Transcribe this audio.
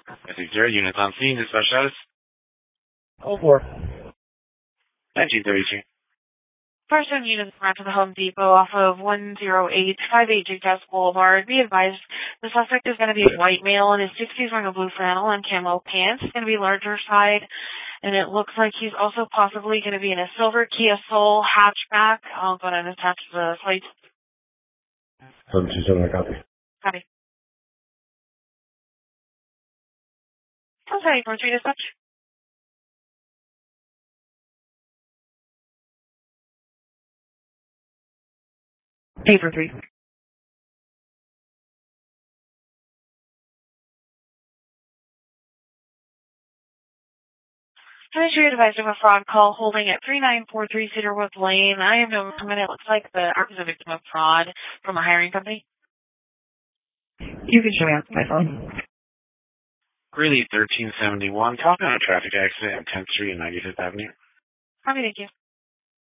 S60 units on scene. Dispatch status. 04. 1932. Person units back to the Home Depot off of 10858 Jigtass Boulevard. Be advised, the suspect is going to be a white male in his 60s wearing a blue flannel and camo pants. It's going to be larger side, and it looks like he's also possibly going to be in a silver Kia Soul hatchback. I'll go ahead and attach the plate. 727, copy. Copy. Okay, 43 dispatch. Paper 3. I'm sure you're advised of a fraud call holding at 3943 Cedarwood Lane. I am notified it looks like the app is a victim of fraud from a hiring company. You can show me on my phone. Greeley 1371. Copy on a traffic accident at 10th Street and 95th Avenue. Copy, thank you.